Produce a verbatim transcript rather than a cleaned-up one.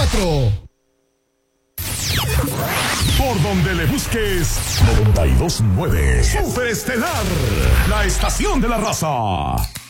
cuatro. Por donde le busques, noventa y dos punto nueve. Superestelar, la estación de la raza.